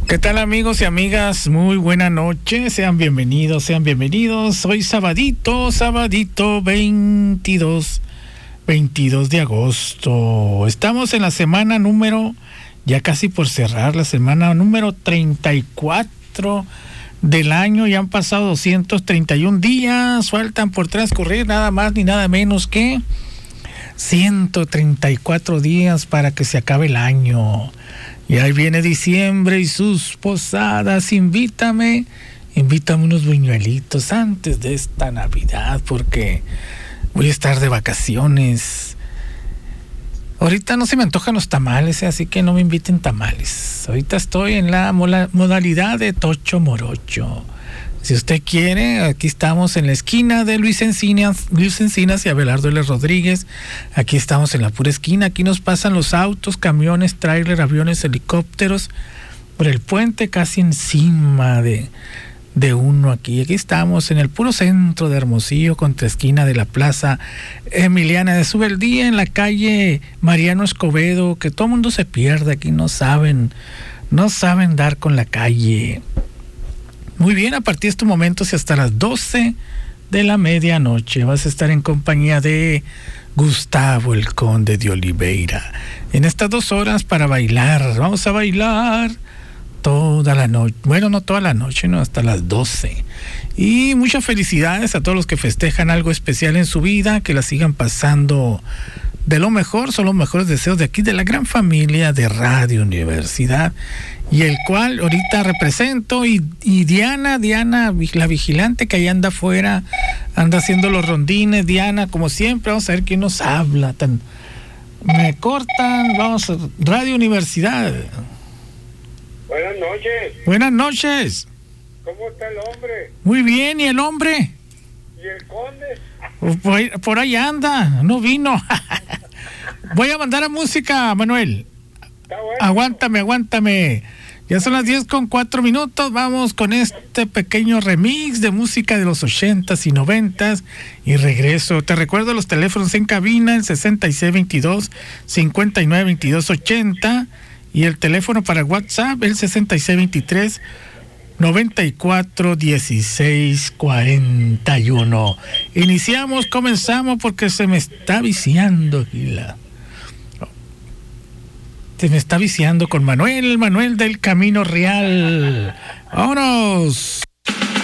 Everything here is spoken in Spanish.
¿Qué tal, amigos y amigas? Muy buena noche, sean bienvenidos. Hoy sabadito 22 de agosto. Estamos en la semana número, ya casi por cerrar, la semana número 34 del año. Ya han pasado 231 días, faltan por transcurrir nada más ni nada menos que 134 días para que se acabe el año. Y ahí viene diciembre y sus posadas. Invítame unos buñuelitos antes de esta Navidad, porque voy a estar de vacaciones. Ahorita no se me antojan los tamales, así que no me inviten tamales. Ahorita estoy en la modalidad de Tocho Morocho. Si usted quiere, aquí estamos en la esquina de Luis Encinas y Abelardo L. Rodríguez. Aquí estamos en la pura esquina. Aquí nos pasan los autos, camiones, tráiler, aviones, helicópteros por el puente, casi encima de uno aquí. Aquí estamos en el puro centro de Hermosillo, contra esquina de la Plaza Emiliana de Subeldía, en la calle Mariano Escobedo, que todo el mundo se pierde aquí, no saben dar con la calle. Muy bien, a partir de estos momentos y hasta las 12 de la medianoche vas a estar en compañía de Gustavo el Conde de Oliveira. En estas 2 horas para bailar, vamos a bailar toda la noche. Bueno, no toda la noche, no, hasta las 12. Y muchas felicidades a todos los que festejan algo especial en su vida, que la sigan pasando de lo mejor. Son los mejores deseos de aquí, de la gran familia de Radio Universidad, y el cual ahorita represento, y Diana, la vigilante que ahí anda afuera, anda haciendo los rondines. Diana, como siempre, vamos a ver quién nos habla. Me cortan, vamos a Radio Universidad. Buenas noches. Buenas noches. ¿Cómo está el hombre? Muy bien, ¿y el hombre? ¿Y el conde? Por ahí anda, no vino. Voy a mandar a música, Manuel. Está bueno. Aguántame. Ya son las 10:04. Vamos con este pequeño remix de música de los 80s y 90s y regreso. Te recuerdo los teléfonos en cabina, el 6622-592280, y el teléfono para WhatsApp, el 6623-941641. Comenzamos porque se me está viciando aquí Se me está viciando con Manuel del Camino Real. ¡Vámonos!